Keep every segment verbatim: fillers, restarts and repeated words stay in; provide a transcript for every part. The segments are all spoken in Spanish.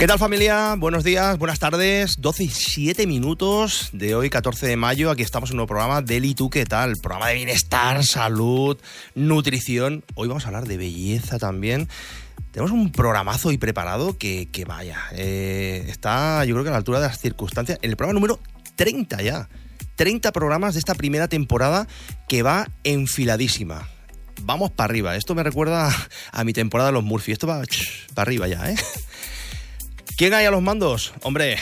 ¿Qué tal, familia? Buenos días, buenas tardes, doce y siete minutos de hoy, catorce de mayo. Aquí estamos en un nuevo programa del ¿Y tú qué tal? Programa de bienestar, salud, nutrición. Hoy vamos a hablar de belleza también. Tenemos un programazo hoy preparado que, que vaya, eh, está yo creo que a la altura de las circunstancias. En el programa número treinta ya. treinta programas de esta primera temporada que va enfiladísima. Vamos para arriba. Esto me recuerda a mi temporada de los Murphy. Esto va para arriba ya, ¿eh? ¿Quién hay a los mandos? Hombre,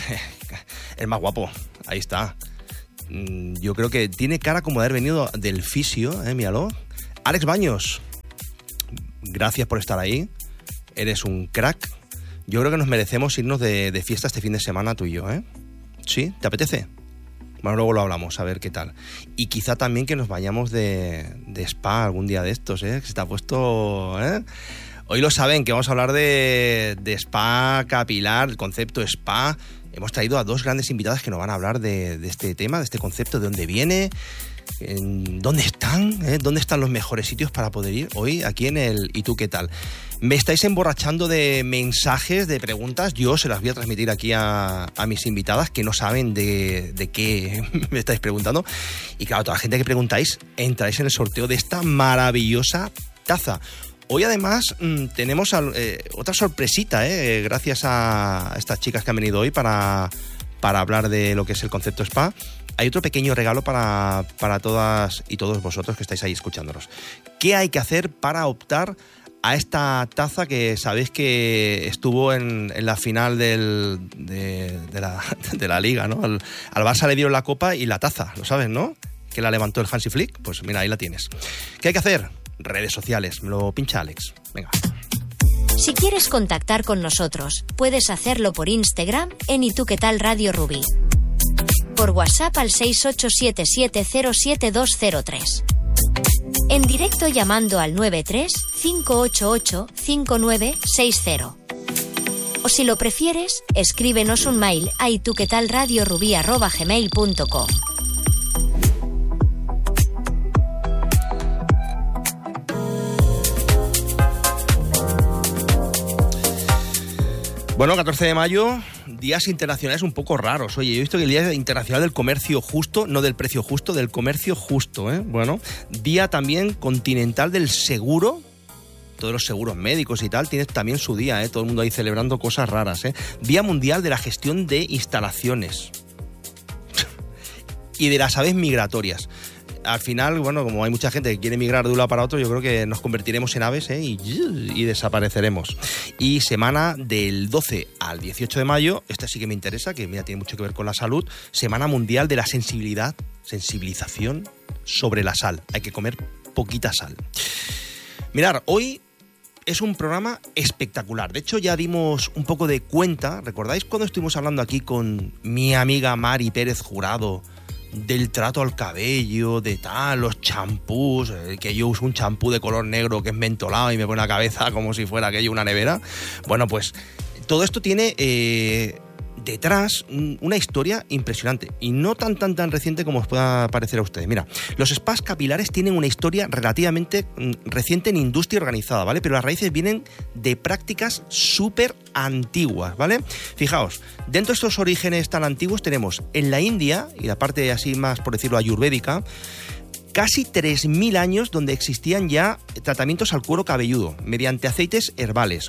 el más guapo. Ahí está. Yo creo que tiene cara como de haber venido del fisio, ¿eh? Míralo. Alex Baños, gracias por estar ahí. Eres un crack. Yo creo que nos merecemos irnos de, de fiesta este fin de semana tú y yo, ¿eh? ¿Sí? ¿Te apetece? Bueno, luego lo hablamos, a ver qué tal. Y quizá también que nos vayamos de, de spa algún día de estos, ¿eh? Que se está puesto, ¿eh? Hoy lo saben, que vamos a hablar de, de spa capilar, el concepto spa. Hemos traído a dos grandes invitadas que nos van a hablar de, de este tema, de este concepto, de dónde viene, en dónde están, ¿eh? Dónde están los mejores sitios para poder ir hoy aquí en el ¿Y tú qué tal? Me estáis emborrachando de mensajes, de preguntas. Yo se las voy a transmitir aquí a, a mis invitadas que no saben de, de qué me estáis preguntando. Y claro, toda la gente que preguntáis, entráis en el sorteo de esta maravillosa taza. Hoy además mmm, tenemos eh, otra sorpresita, eh, gracias a estas chicas que han venido hoy para, para hablar de lo que es el concepto spa. Hay otro pequeño regalo para, para todas y todos vosotros que estáis ahí escuchándonos. ¿Qué hay que hacer para optar a esta taza que sabéis que estuvo en, en la final del, de, de, la, de la Liga, ¿no? Al, al Barça le dieron la copa y la taza, ¿lo sabes, no? Que la levantó el Hansi Flick. Pues mira, ahí la tienes. ¿Qué hay que hacer? Redes sociales, me lo pincha Alex. Venga. Si quieres contactar con nosotros, puedes hacerlo por Instagram en ¿Y tú qué tal Radio Rubí? Por WhatsApp al seis ocho siete siete cero siete dos cero tres. En directo llamando al nueve tres cinco ocho ocho cinco nueve seis cero. O si lo prefieres, escríbenos un mail a ituquetalradiorubí arroba gmail punto com. Bueno, catorce de mayo, días internacionales un poco raros. Oye, yo he visto que el Día Internacional del Comercio Justo, no del precio justo, del comercio justo, ¿eh? Bueno, Día también continental del seguro. Todos los seguros médicos y tal, tiene también su día, ¿eh? Todo el mundo ahí celebrando cosas raras, ¿eh? Día Mundial de la Gestión de Instalaciones y de las aves migratorias. Al final, bueno, como hay mucha gente que quiere migrar de un lado para otro, yo creo que nos convertiremos en aves, ¿eh? y, y desapareceremos. Y semana del doce al dieciocho de mayo, esta sí que me interesa, que mira, tiene mucho que ver con la salud, Semana Mundial de la Sensibilidad, sensibilización sobre la sal. Hay que comer poquita sal. Mirad, hoy es un programa espectacular. De hecho, ya dimos un poco de cuenta. ¿Recordáis cuando estuvimos hablando aquí con mi amiga Mari Pérez Jurado del trato al cabello, de tal, los champús, eh, que yo uso un champú de color negro que es mentolado y me pone la cabeza como si fuera aquello una nevera? Bueno, pues todo esto tiene eh, detrás una historia impresionante y no tan tan tan reciente como os pueda parecer a ustedes. Mira, los spas capilares tienen una historia relativamente reciente en industria organizada, ¿vale? Pero las raíces vienen de prácticas súper antiguas, ¿vale? Fijaos, dentro de estos orígenes tan antiguos tenemos en la India, y la parte así más, por decirlo, ayurvédica, casi tres mil años donde existían ya tratamientos al cuero cabelludo mediante aceites herbales,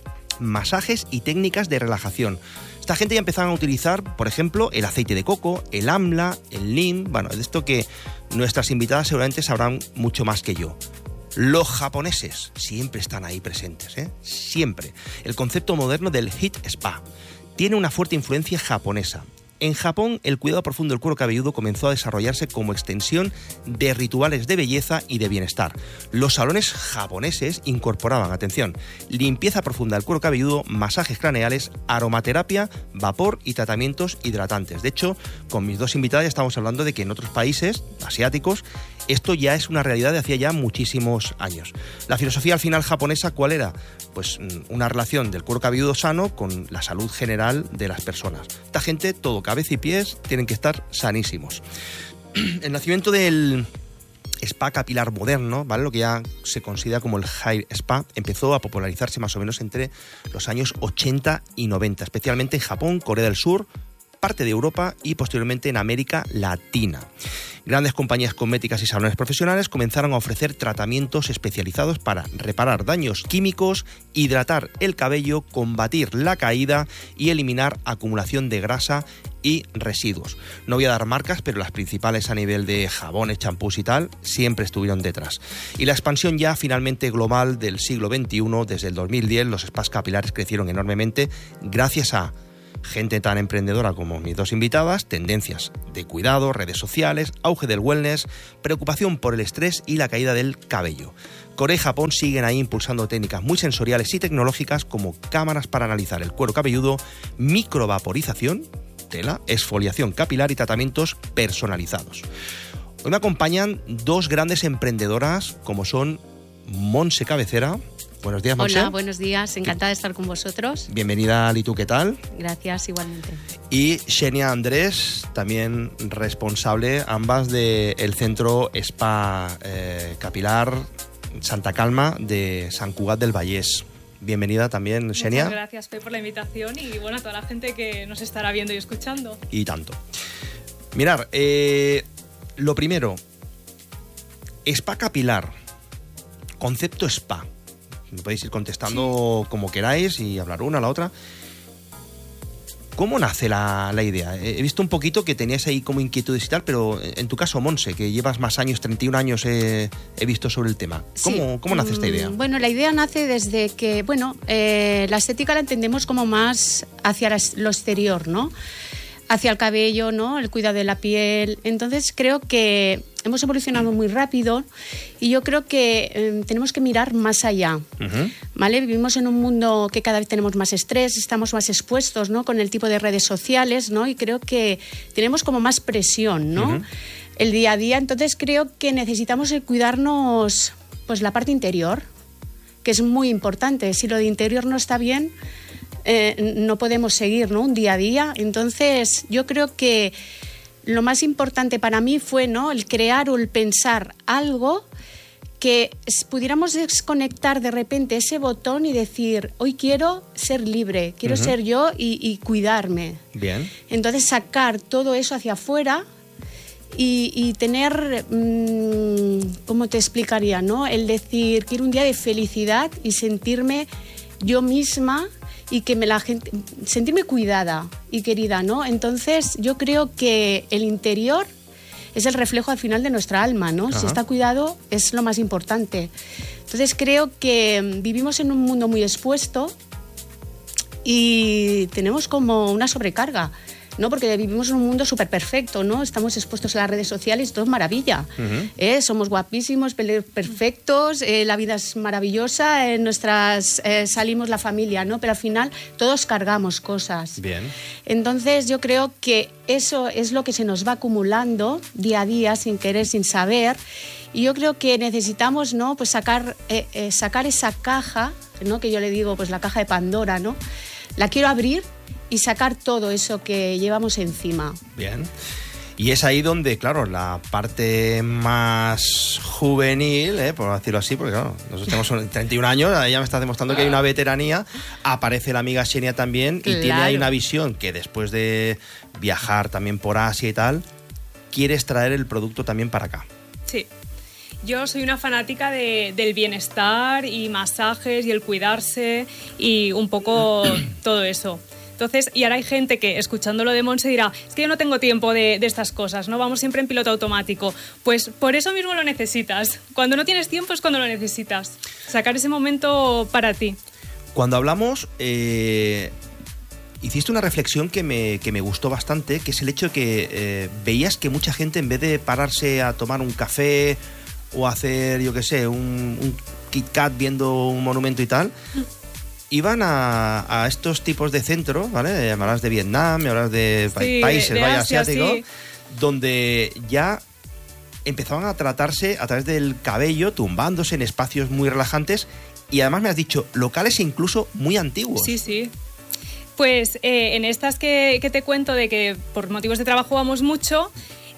masajes y técnicas de relajación. Esta gente ya empezaron a utilizar, por ejemplo, el aceite de coco, el amla, el neem. Bueno, de esto que nuestras invitadas seguramente sabrán mucho más que yo. Los japoneses siempre están ahí presentes, ¿eh? Siempre. El concepto moderno del heat spa tiene una fuerte influencia japonesa. En Japón, el cuidado profundo del cuero cabelludo comenzó a desarrollarse como extensión de rituales de belleza y de bienestar. Los salones japoneses incorporaban, atención, limpieza profunda del cuero cabelludo, masajes craneales, aromaterapia, vapor y tratamientos hidratantes. De hecho, con mis dos invitadas ya estamos hablando de que en otros países asiáticos esto ya es una realidad de hacía ya muchísimos años. La filosofía al final japonesa, ¿cuál era? Pues una relación del cuero cabelludo sano con la salud general de las personas. Esta gente, todo cabeza y pies, tienen que estar sanísimos. El nacimiento del spa capilar moderno, ¿vale? Lo que ya se considera como el Hair Spa, empezó a popularizarse más o menos entre los años ochenta y noventa, especialmente en Japón, Corea del Sur, parte de Europa y posteriormente en América Latina. Grandes compañías cosméticas y salones profesionales comenzaron a ofrecer tratamientos especializados para reparar daños químicos, hidratar el cabello, combatir la caída y eliminar acumulación de grasa y residuos. No voy a dar marcas, pero las principales a nivel de jabones, champús y tal, siempre estuvieron detrás. Y la expansión ya finalmente global del siglo veintiuno, desde el dos mil diez, los spas capilares crecieron enormemente gracias a gente tan emprendedora como mis dos invitadas, tendencias de cuidado, redes sociales, auge del wellness, preocupación por el estrés y la caída del cabello. Corea y Japón siguen ahí impulsando técnicas muy sensoriales y tecnológicas como cámaras para analizar el cuero cabelludo, microvaporización, tela, exfoliación capilar y tratamientos personalizados. Hoy me acompañan dos grandes emprendedoras como son Montse Cabecera. Buenos días, Montse. Hola, buenos días. Encantada de estar con vosotros. Bienvenida a Litu, ¿qué tal? Gracias, igualmente. Y Xenia Andrés, también responsable, ambas del Centro Spa eh, Capilar Santa Calma de Sant Cugat del Vallès. Bienvenida también, Xenia. Muchas gracias, Pe, por la invitación y bueno, a toda la gente que nos estará viendo y escuchando. Y tanto. Mirar, eh, lo primero, spa capilar, concepto spa. Me podéis ir contestando sí. como queráis y hablar una, la otra. ¿Cómo nace la, la idea? He visto un poquito que tenías ahí como inquietudes y tal, pero en tu caso, Montse, que llevas más años, treinta y un años, eh, he visto sobre el tema. ¿Cómo, sí. ¿cómo nace esta idea? Bueno, la idea nace desde que, bueno, eh, la estética la entendemos como más hacia lo exterior, ¿no? Hacia el cabello, ¿no? El cuidado de la piel. Entonces creo que hemos evolucionado muy rápido y yo creo que eh, tenemos que mirar más allá, uh-huh. ¿vale? Vivimos en un mundo que cada vez tenemos más estrés, estamos más expuestos, ¿no? Con el tipo de redes sociales, ¿no? Y creo que tenemos como más presión, ¿no? Uh-huh. El día a día. Entonces creo que necesitamos el cuidarnos, pues la parte interior, que es muy importante. Si lo de interior no está bien, Eh, no podemos seguir, ¿no? Un día a día. Entonces yo creo que lo más importante para mí fue, ¿no? El crear o el pensar algo que pudiéramos desconectar de repente ese botón y decir, hoy quiero ser libre, quiero uh-huh. ser yo y, y cuidarme. Bien. Entonces sacar todo eso hacia afuera y, y tener, mmm, ¿cómo te explicaría, no? El decir, quiero un día de felicidad y sentirme yo misma y que me la gente, sentirme cuidada y querida, ¿no? Entonces yo creo que el interior es el reflejo al final de nuestra alma, ¿no? Ajá. Si está cuidado es lo más importante. Entonces creo que vivimos en un mundo muy expuesto y tenemos como una sobrecarga, ¿no? Porque vivimos en un mundo súper perfecto, ¿no? Estamos expuestos a las redes sociales y todo es maravilla. Uh-huh. ¿eh? Somos guapísimos, perfectos, eh, la vida es maravillosa, en nuestras eh, salimos la familia, ¿no? Pero al final todos cargamos cosas. Bien. Entonces yo creo que eso es lo que se nos va acumulando día a día, sin querer, sin saber. Y yo creo que necesitamos, ¿no? Pues sacar, eh, eh, sacar esa caja, ¿no? Que yo le digo, pues la caja de Pandora, ¿no? La quiero abrir y sacar todo eso que llevamos encima. Bien. Y es ahí donde, claro, la parte más juvenil, ¿eh? Por decirlo así, porque claro, nosotros tenemos treinta y un años, ya me está demostrando que hay una veteranía, aparece la amiga Xenia también, claro. Y tiene ahí una visión que después de viajar también por Asia y tal, quieres traer el producto también para acá. Sí. Yo soy una fanática de, del bienestar y masajes y el cuidarse y un poco todo eso. Entonces, y ahora hay gente que, escuchando lo de Montse, dirá, es que yo no tengo tiempo de, de estas cosas, ¿no? Vamos siempre en piloto automático. Pues por eso mismo lo necesitas. Cuando no tienes tiempo es cuando lo necesitas. Sacar ese momento para ti. Cuando hablamos, eh, hiciste una reflexión que me, que me gustó bastante, que es el hecho de que eh, veías que mucha gente, en vez de pararse a tomar un café o hacer, yo qué sé, un, un Kit Kat viendo un monumento y tal, iban a, a estos tipos de centros, ¿vale? Me hablas de Vietnam, me hablas de sí, países, de, de vaya, Asia, asiáticos, sí. Donde ya empezaban a tratarse a través del cabello, tumbándose en espacios muy relajantes y además me has dicho, locales incluso muy antiguos. Sí, sí. Pues eh, en estas que, que te cuento de que por motivos de trabajo vamos mucho,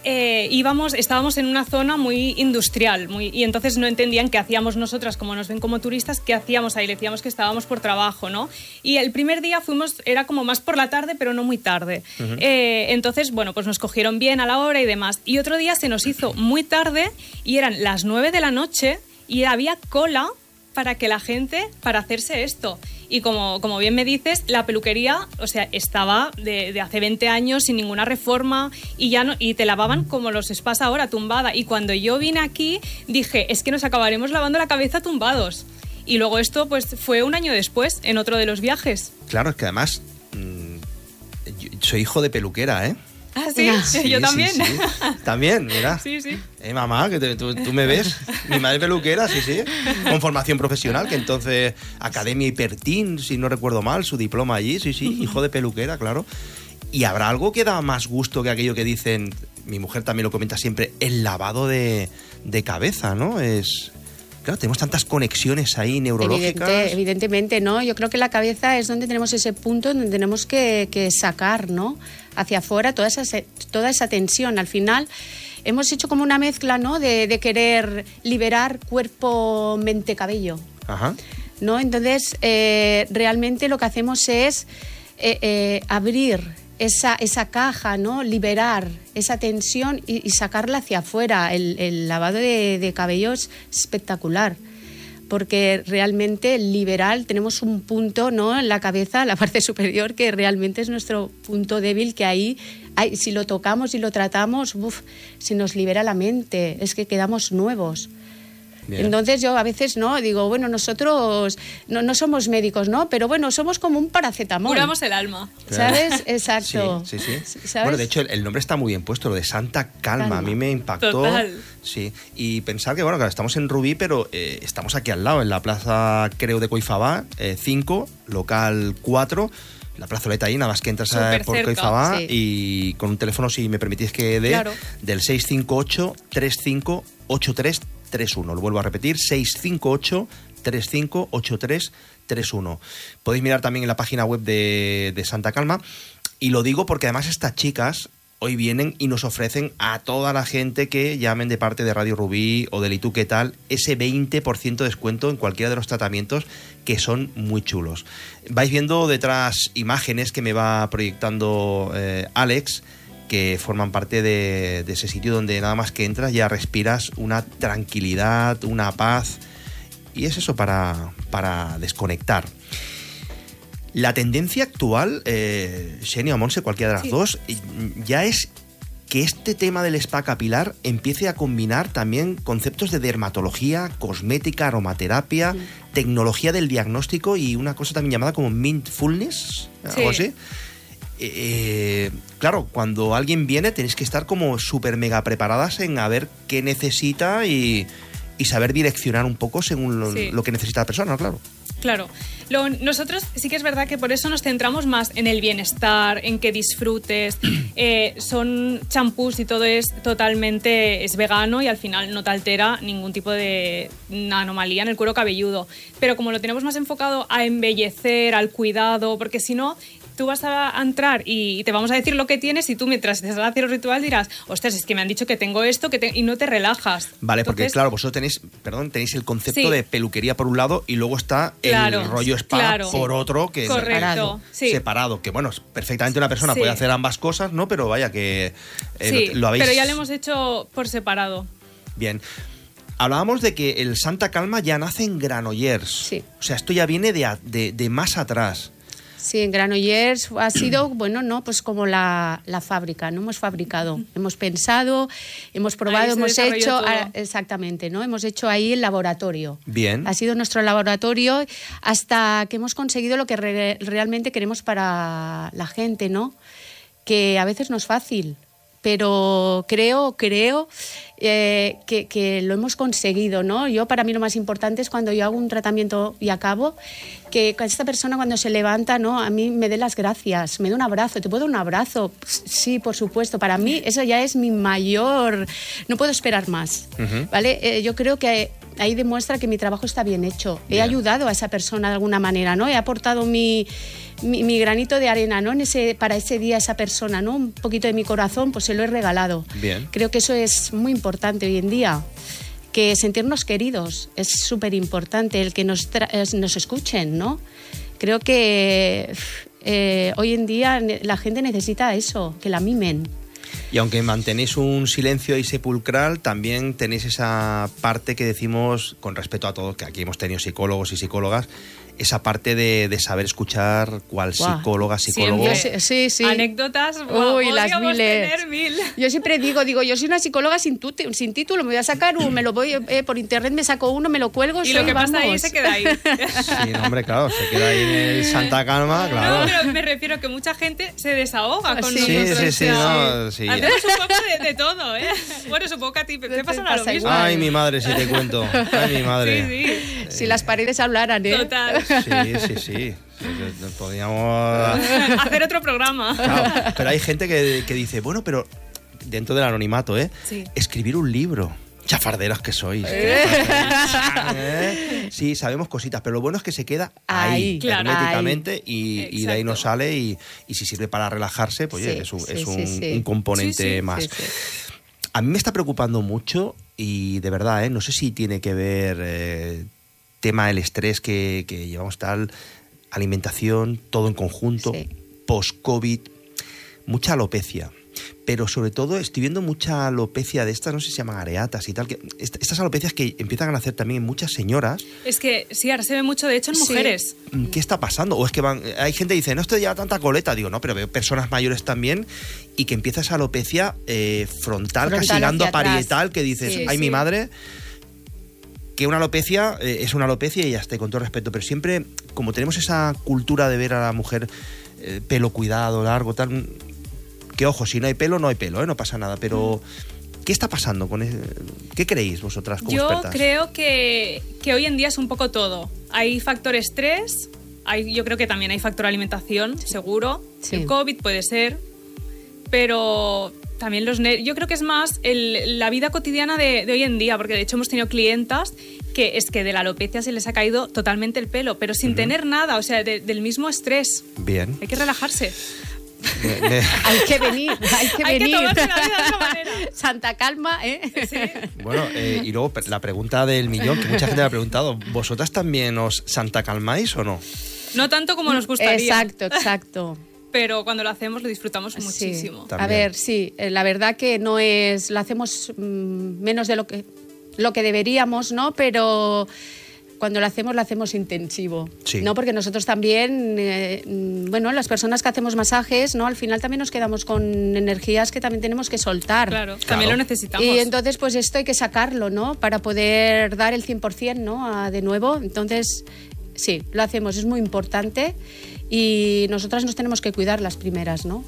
eh, íbamos, estábamos en una zona muy industrial muy, y entonces no entendían qué hacíamos nosotras, como nos ven como turistas, qué hacíamos ahí. Le decíamos que estábamos por trabajo, ¿no? Y el primer día fuimos, era como más por la tarde, pero no muy tarde. Uh-huh. eh, entonces, bueno, pues nos cogieron bien a la hora y demás. Y otro día se nos hizo muy tarde y eran las nueve de la noche y había cola para que la gente, para hacerse esto. Y como, como bien me dices, la peluquería, o sea, estaba de, de hace veinte años sin ninguna reforma y ya no, y te lavaban como los spas ahora, tumbada. Y cuando yo vine aquí, dije, es que nos acabaremos lavando la cabeza tumbados. Y luego esto, pues, fue un año después, en otro de los viajes. Claro, es que además, mmm, yo soy hijo de peluquera, ¿eh? Ah, ¿sí? sí yo también. Sí, sí. También, mira. Sí, sí. Eh, mamá, que te, tú, tú me ves. Mi madre peluquera, sí, sí. Con formación profesional, que entonces Academia Hipertin, si no recuerdo mal, su diploma allí, sí, sí, hijo de peluquera, claro. Y habrá algo que da más gusto que aquello que dicen, mi mujer también lo comenta siempre, el lavado de, de cabeza, ¿no? Es... Claro, tenemos tantas conexiones ahí neurológicas. Evidente, evidentemente, ¿no? Yo creo que la cabeza es donde tenemos ese punto donde tenemos que, que sacar, ¿no? Hacia afuera toda esa, toda esa tensión. Al final hemos hecho como una mezcla, ¿no? De, de querer liberar cuerpo, mente, cabello. Ajá. ¿No? Entonces, eh, realmente lo que hacemos es eh, eh, abrir esa, esa caja, ¿no? Liberar esa tensión y, y sacarla hacia afuera. El, el lavado de, de cabello es espectacular, porque realmente liberal tenemos un punto, ¿no? En la cabeza, la parte superior, que realmente es nuestro punto débil, que ahí, ahí si lo tocamos y lo tratamos, uf, se nos libera la mente, es que quedamos nuevos. Bien. Entonces yo a veces no digo, bueno, nosotros no, no somos médicos, ¿no? Pero bueno, somos como un paracetamol. Curamos el alma. ¿Sabes? Exacto. Sí, sí, sí. ¿Sabes? Bueno, de hecho, el, el nombre está muy bien puesto, lo de Santa Calma. Calma. A mí me impactó. Total. Sí. Y pensar que, bueno, claro, estamos en Rubí, pero eh, estamos aquí al lado, en la plaza, creo, de Coifabá, eh, cinco, local cuatro. La plazoleta ahí, nada más que entras Súper por cerca, Coifabá, sí. Y con un teléfono, si me permitís que dé, claro. del seis cinco ocho, tres cinco ocho tres tres uno. Lo vuelvo a repetir, seis cinco ocho, tres cinco ocho tres tres uno. Podéis mirar también en la página web de, de Santa Calma. Y lo digo porque además estas chicas hoy vienen y nos ofrecen a toda la gente que llamen de parte de Radio Rubí o del ¿Y tú qué tal? Ese veinte por ciento de descuento en cualquiera de los tratamientos, que son muy chulos. Vais viendo detrás imágenes que me va proyectando eh, Alex, que forman parte de, de ese sitio donde nada más que entras ya respiras una tranquilidad, una paz, y es eso para, para desconectar. La tendencia actual, eh, Xenia o Monse, cualquiera de las sí. dos, ya es que este tema del spa capilar empiece a combinar también conceptos de dermatología, cosmética, aromaterapia, sí. tecnología del diagnóstico y una cosa también llamada como mindfulness, sí. algo así. Eh, claro, cuando alguien viene tenéis que estar como súper mega preparadas en a ver qué necesita y, y saber direccionar un poco según lo, sí. lo que necesita la persona, claro. Claro. Lo, nosotros sí que es verdad que por eso nos centramos más en el bienestar, en que disfrutes. Eh, son champús y todo es totalmente es vegano y al final no te altera ningún tipo de anomalía en el cuero cabelludo. Pero como lo tenemos más enfocado a embellecer, al cuidado, porque si no... Tú vas a entrar y te vamos a decir lo que tienes y tú mientras te vas a hacer el ritual dirás, ostras, es que me han dicho que tengo esto que te... y no te relajas. Vale, Entonces, porque claro, vosotros tenéis, perdón, tenéis el concepto sí. de peluquería por un lado y luego está claro, el rollo spa claro. por otro, que Correcto, es separado. Sí. separado. Que bueno, perfectamente una persona sí. puede hacer ambas cosas, ¿no? Pero vaya que eh, sí, lo, lo habéis... pero ya lo hemos hecho por separado. Bien. Hablábamos de que el Santa Calma ya nace en Granollers. Sí. O sea, esto ya viene de, de, de más atrás. Sí, en Granollers ha sido, bueno, no, pues como la, la fábrica, ¿no? Hemos fabricado, hemos pensado, hemos probado, hemos hecho, a, exactamente, ¿no? Hemos hecho ahí el laboratorio. Bien. Ha sido nuestro laboratorio hasta que hemos conseguido lo que re, realmente queremos para la gente, ¿no? Que a veces no es fácil, pero creo, creo eh, que, que lo hemos conseguido, ¿no? Yo, para mí lo más importante es cuando yo hago un tratamiento y acabo, que esta persona cuando se levanta, ¿no? A mí me dé las gracias, me dé un abrazo. ¿Te puedo dar un abrazo? Sí, por supuesto. Para mí eso ya es mi mayor... No puedo esperar más, uh-huh. ¿vale? Eh, yo creo que ahí demuestra que mi trabajo está bien hecho. He yeah. ayudado a esa persona de alguna manera, ¿no? He aportado mi... Mi, mi granito de arena, ¿no? En ese, para ese día, esa persona, ¿no? Un poquito de mi corazón, pues se lo he regalado. Bien. Creo que eso es muy importante hoy en día, que sentirnos queridos es súper importante, el que nos, tra- nos escuchen, ¿no? Creo que eh, hoy en día la gente necesita eso, que la mimen. Y aunque mantenéis un silencio ahí sepulcral, también tenéis esa parte que decimos, con respeto a todos, que aquí hemos tenido psicólogos y psicólogas, esa parte de, de saber escuchar cuál wow. psicóloga, psicólogo... Sí, sí, sí. Anécdotas, wow, uy, las miles. Tener mil. Yo siempre digo, digo, yo soy una psicóloga sin, tu, sin título, me voy a sacar un, me lo voy eh, por internet, me saco uno, me lo cuelgo... Y soy, lo que vamos. pasa ahí se queda ahí. Sí, no, hombre, claro, se queda ahí en el Santa Calma, claro. No, pero me refiero a que mucha gente se desahoga con sí, nosotros. Sí, sí, sí, no, sí. Hacemos un poco de, de todo, ¿eh? Bueno, supongo que a ti te, te pasa lo mismo. Igual. Ay, mi madre, si te cuento. Ay, mi madre. Sí, sí. Si las paredes hablaran, ¿eh? Total. Sí, sí, sí. Sí, podríamos hacer otro programa. Claro, pero hay gente que, que dice, bueno, pero dentro del anonimato, ¿eh? Sí. Escribir un libro. Chafarderos que sois. ¿Eh? Sí, sabemos cositas, pero lo bueno es que se queda ahí, ahí claro. herméticamente y, y de ahí no sale y, y si sirve para relajarse, pues sí, oye, es, un, sí, es un, sí, sí. un componente sí, sí, más. Sí, sí. A mí me está preocupando mucho y de verdad, ¿eh? No sé si tiene que ver eh, tema del estrés que, que llevamos tal... alimentación, todo en conjunto, sí. post-COVID, mucha alopecia. Pero sobre todo estoy viendo mucha alopecia de estas, no sé si se llaman areatas y tal, que estas alopecias que empiezan a nacer también en muchas señoras. Es que sí, ahora se ve mucho, de hecho, en mujeres. Sí. ¿Qué está pasando? O es que van, hay gente que dice, no, esto lleva tanta coleta. Digo, no, pero veo personas mayores también y que empieza esa alopecia eh, frontal, frontal, casi llegando a atrás. parietal, que dices, sí, ay, sí. mi madre... Que una alopecia eh, es una alopecia y ya está, con todo respeto, pero siempre, como tenemos esa cultura de ver a la mujer eh, pelo cuidado, largo, tal, que ojo, si no hay pelo, no hay pelo, ¿eh? No pasa nada, pero ¿qué está pasando con eso? ¿Qué creéis vosotras como Yo expertas? creo que, que hoy en día es un poco todo. Hay factor estrés, hay, yo creo que también hay factor alimentación, seguro, sí. el COVID puede ser, pero... También los nervios. Yo creo que es más el, la vida cotidiana de, de hoy en día, porque de hecho hemos tenido clientas que es que de la alopecia se les ha caído totalmente el pelo, pero sin uh-huh. tener nada, o sea, de, del mismo estrés. Bien. Hay que relajarse. Me, me... Hay que venir, hay que hay venir. Hay que tomarse la vida de otra manera. Santa calma, ¿eh? Sí. Bueno, eh, y luego la pregunta del millón, que mucha gente me ha preguntado, ¿vosotras también os santa calmáis o no? No tanto como nos gustaría. Exacto, exacto. Pero cuando lo hacemos lo disfrutamos muchísimo. Sí. A ver, sí, la verdad que no es, lo hacemos mmm, menos de lo que, lo que deberíamos, ¿no? Pero cuando lo hacemos, lo hacemos intensivo, sí. ¿no? Porque nosotros también, eh, bueno, las personas que hacemos masajes, ¿no? Al final también nos quedamos con energías que también tenemos que soltar. Claro, claro. también lo necesitamos. Y entonces, pues esto hay que sacarlo, ¿no? Para poder dar el cien por ciento, ¿no? A, de nuevo, entonces, sí, lo hacemos, es muy importante. Y nosotras nos tenemos que cuidar las primeras, ¿no?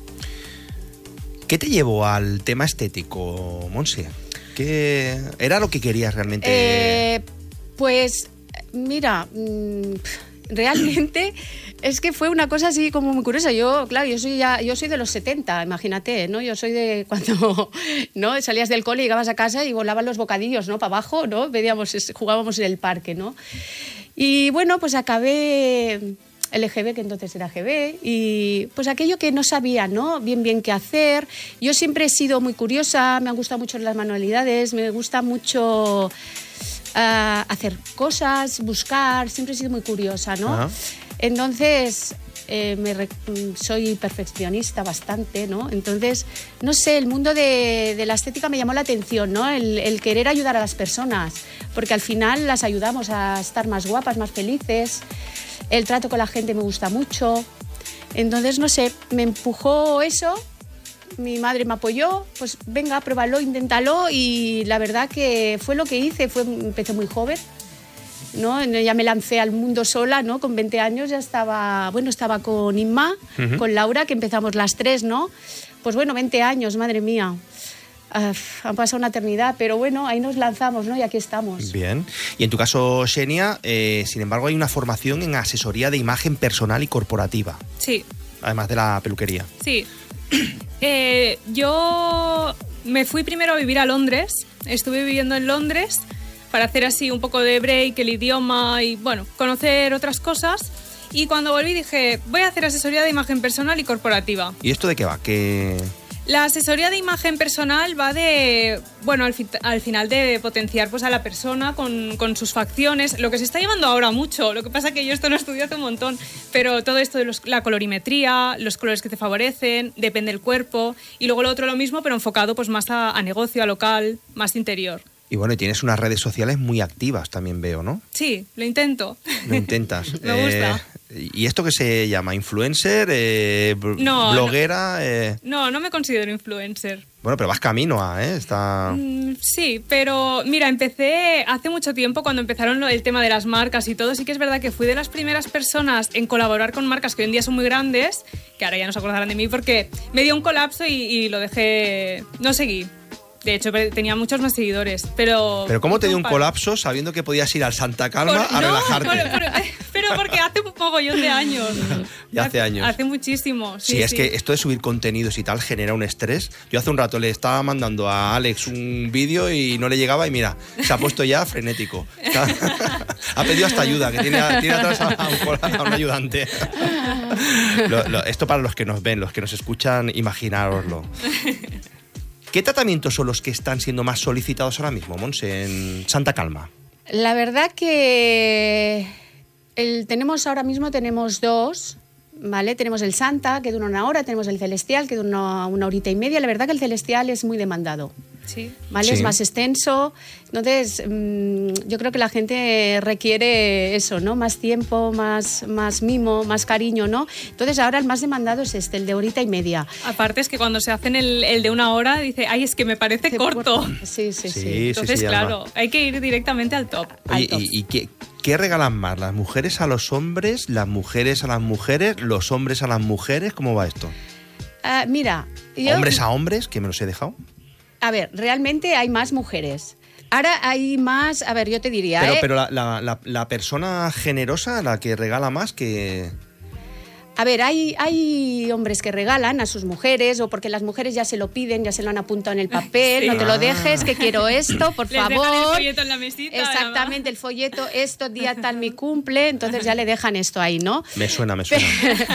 ¿Qué te llevó al tema estético, Monse? ¿Qué era lo que querías realmente? Eh, pues, mira, mmm, realmente es que fue una cosa así como muy curiosa. Yo, claro, yo soy ya, yo soy de los setenta, imagínate, ¿no? Yo soy de cuando, ¿no? Salías del cole, llegabas a casa y volaban los bocadillos, ¿no? Para abajo, ¿no? Veíamos, jugábamos en el parque, ¿no? Y bueno, pues acabé L G B, que entonces era G B, y pues aquello que no sabía, ¿no? Bien, bien qué hacer. Yo siempre he sido muy curiosa, me han gustado mucho las manualidades, me gusta mucho uh, hacer cosas, buscar, siempre he sido muy curiosa, ¿no? Ajá. Entonces, eh, me re- soy perfeccionista bastante, ¿no? Entonces, no sé, el mundo de, de la estética me llamó la atención, ¿no? El, el querer ayudar a las personas, porque al final las ayudamos a estar más guapas, más felices. El trato con la gente me gusta mucho. Entonces, no sé, me empujó eso, mi madre me apoyó, pues venga, pruébalo, inténtalo, y la verdad que fue lo que hice. Fue, empecé muy joven, ¿no? Ya me lancé al mundo sola, ¿no? Con veinte años ya estaba, bueno, estaba con Inma, uh-huh. con Laura, que empezamos las tres, ¿no? Pues bueno, veinte años, madre mía. Uh, han pasado una eternidad, pero bueno, ahí nos lanzamos, ¿no? Y aquí estamos. Bien. Y en tu caso, Xenia, eh, sin embargo, hay una formación en asesoría de imagen personal y corporativa. Sí. Además de la peluquería. Sí. eh, yo me fui primero a vivir a Londres. Estuve viviendo en Londres para hacer así un poco de break, el idioma y, bueno, conocer otras cosas. Y cuando volví dije, voy a hacer asesoría de imagen personal y corporativa. ¿Y esto de qué va? ¿Qué...? La asesoría de imagen personal va de, bueno, al, fi al final de potenciar pues, a la persona con, con sus facciones, lo que se está llevando ahora mucho, lo que pasa que yo esto lo estudié hace un montón, pero todo esto de los, la colorimetría, los colores que te favorecen, depende del cuerpo, y luego lo otro lo mismo, pero enfocado pues, más a, a negocio, a local, más interior. Y bueno, y tienes unas redes sociales muy activas también veo, ¿no? Sí, lo intento. Lo intentas. Me gusta. Eh, ¿Y esto qué se llama? ¿Influencer? Eh, no, ¿Bloguera? No, eh... no, no me considero influencer. Bueno, pero vas camino a, ¿eh? Está... Mm, sí, pero mira, empecé hace mucho tiempo cuando empezaron lo, el tema de las marcas y todo. Sí que es verdad que fui de las primeras personas en colaborar con marcas que hoy en día son muy grandes, que ahora ya no se acordarán de mí porque me dio un colapso y, y lo dejé, no seguí. De hecho, tenía muchos más seguidores, pero... ¿Pero cómo te dio un colapso sabiendo que podías ir al Santa Calma por, a no, relajarte? Por, por, pero porque hace un mogollón de años. Ya hace años. Hace muchísimo, sí, Sí, es sí. que esto de subir contenidos y tal genera un estrés. Yo hace un rato le estaba mandando a Alex un vídeo y no le llegaba y mira, se ha puesto ya frenético. Ha pedido hasta ayuda, que tiene, tiene atrás a, a, un, a un ayudante. Lo, lo, esto para los que nos ven, los que nos escuchan, imaginároslo. ¿Qué tratamientos son los que están siendo más solicitados ahora mismo, Monse, en Santa Calma? La verdad que el, tenemos ahora mismo tenemos dos, ¿vale? Tenemos el Santa, que dura una hora, tenemos el Celestial, que dura una, una horita y media. La verdad que el Celestial es muy demandado. Sí. ¿Vale? Sí. Es más extenso. Entonces, mmm, yo creo que la gente requiere eso, ¿no? Más tiempo, más, más mimo, más cariño, ¿no? Entonces, ahora el más demandado es este, el de horita y media. Aparte es que cuando se hacen el, el de una hora, dice, ay, es que me parece Qué corto. corto. Sí, sí, sí. Sí, Entonces, sí, claro, Alba. hay que ir directamente al top. al Oye, top. ¿y, y qué, qué regalan más? ¿Las mujeres a los hombres? ¿Las mujeres a las mujeres? ¿Los hombres a las mujeres? ¿Cómo va esto? Ah, mira, yo... ¿Hombres a hombres? Que me los he dejado. A ver, realmente hay más mujeres. Ahora hay más, a ver, yo te diría, Pero, ¿eh? pero la, la, la, la persona generosa, la que regala más que... A ver, hay, hay hombres que regalan a sus mujeres o porque las mujeres ya se lo piden, ya se lo han apuntado en el papel, Sí. no te lo Ah. dejes, que quiero esto, por Les dejan el favor. folleto en la mesita. Exactamente, el folleto, esto, día tal mi cumple, entonces ya le dejan esto ahí, ¿no? Me suena, me suena.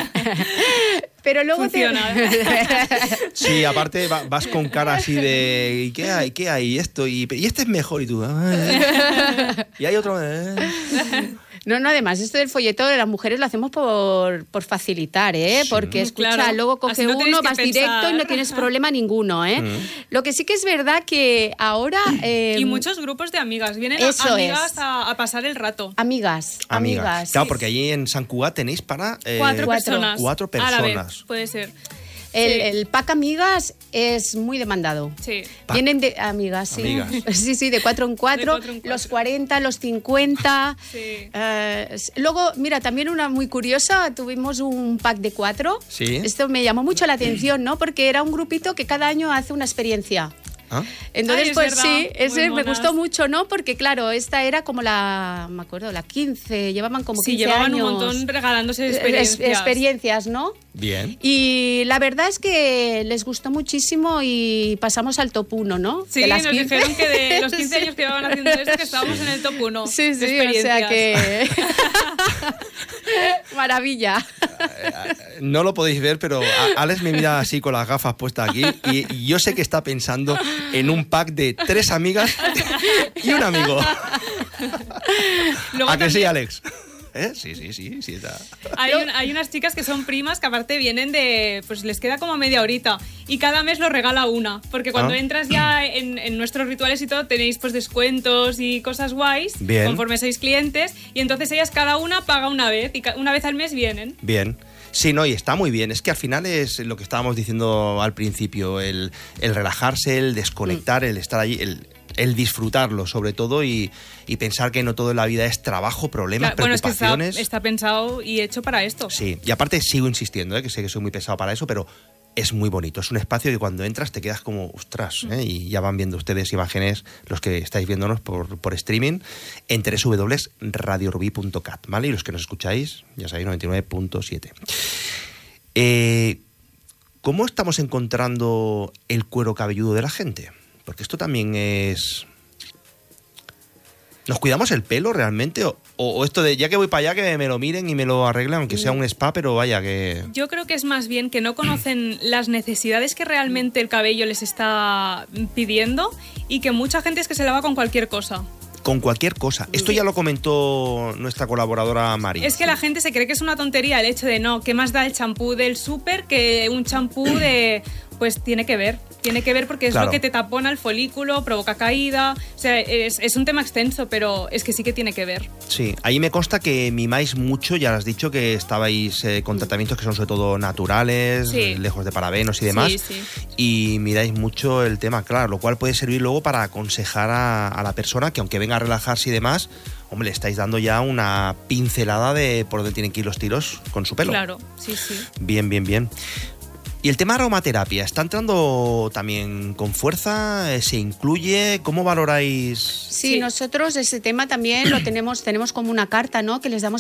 Pero luego Funciona. te... Sí, aparte va- vas con cara así de... ¿Y qué hay? ¿Qué hay? Esto, y, y este es mejor y tú... "Ah". Y hay otro... "Eh". No, no, además, esto del folleto de las mujeres lo hacemos por, por facilitar, ¿eh? Sí. Porque, escucha, Claro. luego Así coge no tenéis uno, que vas pensar. directo y no tienes problema ninguno, ¿eh? Mm. Lo que sí que es verdad que ahora... eh, Y muchos grupos de amigas. Vienen Eso amigas es. a, a pasar el rato. Amigas, Amigas. amigas. Claro, porque allí en San Cugat tenéis para... eh, Cuatro, cuatro. personas. Cuatro A la vez, personas. puede ser. El, Sí. el pack amigas es muy demandado. Sí. Pack. Vienen de amigas, sí. Amigas. Sí, sí, de cuatro en cuatro, De cuatro en cuatro. los cuarenta, los cincuenta. Sí. Eh, s- luego, mira, también una muy curiosa, tuvimos un pack de cuatro. Sí. Esto me llamó mucho la atención, ¿no? Porque era un grupito que cada año hace una experiencia. ¿Ah? Entonces, Ay, es pues verdad, sí, muy ese me monas. gustó mucho, ¿no? Porque claro, esta era como la, me acuerdo, la quince, llevaban como Sí, quince llevaban años. un montón regalándose Es- experiencias. experiencias, ¿no? Bien. Y la verdad es que les gustó muchísimo y pasamos al top uno, ¿no? Sí, De las nos quince. dijeron que de los quince Sí. años que llevaban haciendo esto, que estábamos en el top uno. Sí, de sí, o sea experiencias. que... Maravilla. No lo podéis ver, pero a- Alex me mira así con las gafas puestas aquí y, y yo sé que está pensando en un pack de tres amigas y un amigo. Luego ¿A que sí, también Alex? ¿Eh? Sí, sí, sí, sí. Está. Hay, un- hay unas chicas que son primas que aparte vienen de... Pues les queda como media horita. Y cada mes lo regala una. Porque cuando Ah. entras ya en, en nuestros rituales y todo, tenéis pues descuentos y cosas guays. Bien. Conforme sois clientes. Y entonces ellas cada una paga una vez. Y ca- una vez al mes vienen. Bien. Sí, no, y está muy bien. Es que al final es lo que estábamos diciendo al principio, el, el relajarse, el desconectar, el estar allí, el, el disfrutarlo sobre todo y, y pensar que no todo en la vida es trabajo, problemas, Claro, bueno, es que está, preocupaciones. está pensado y hecho para esto. Sí, y aparte sigo insistiendo, ¿eh? Que sé que soy muy pesado para eso, pero es muy bonito. Es un espacio que cuando entras te quedas como, ostras, ¿eh? Y ya van viendo ustedes imágenes, los que estáis viéndonos por, por streaming, en doble u doble u doble u punto radio rubí punto cat, ¿vale? Y los que nos escucháis, ya sabéis, noventa y nueve punto siete. Eh, ¿Cómo estamos encontrando el cuero cabelludo de la gente? Porque esto también es... ¿Nos cuidamos el pelo realmente? O, o esto de ya que voy para allá que me lo miren y me lo arreglen, aunque sea un spa, pero vaya que... Yo creo que es más bien que no conocen las necesidades que realmente el cabello les está pidiendo y que mucha gente es que se lava con cualquier cosa. Con cualquier cosa. Esto ya lo comentó nuestra colaboradora Mari. Es que la gente se cree que es una tontería el hecho de no, ¿qué más da el champú del súper que un champú de...? Pues tiene que ver, tiene que ver porque es Claro. lo que te tapona el folículo, provoca caída, o sea, es, es un tema extenso, pero es que sí que tiene que ver. Sí, ahí me consta que mimáis mucho, ya lo has dicho, que estabais eh, con tratamientos que son sobre todo naturales, Sí. lejos de parabenos y demás, Sí, sí. y miráis mucho el tema, claro, lo cual puede servir luego para aconsejar a, a la persona que aunque venga a relajarse y demás, hombre, le estáis dando ya una pincelada de por dónde tienen que ir los tiros con su pelo. Claro, sí, sí. Bien, bien, bien. Y el tema aromaterapia, ¿está entrando también con fuerza? ¿Se incluye? ¿Cómo valoráis? Sí, Sí. nosotros ese tema también lo tenemos, tenemos como una carta, ¿no? Que les damos